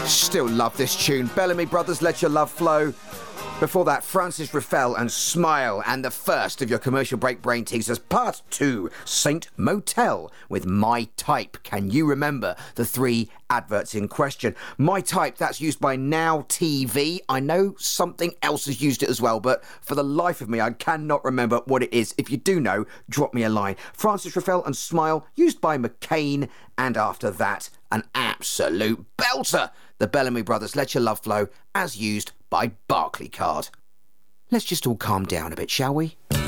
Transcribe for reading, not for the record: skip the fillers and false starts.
Still love this tune. Bellamy Brothers, Let Your Love Flow. Before that, Francis Raffel and Smile, and the first of your commercial break brain teasers, part 2, Saint Motel with My Type. Can you remember the 3 adverts in question? My Type, that's used by Now TV. I know something else has used it as well, but for the life of me, I cannot remember what it is. If you do know, drop me a line. Francis Raffel and Smile, used by McCain, and after that, an absolute belter. The Bellamy Brothers, Let Your Love Flow, as used by Barclaycard. Let's just all calm down a bit, shall we?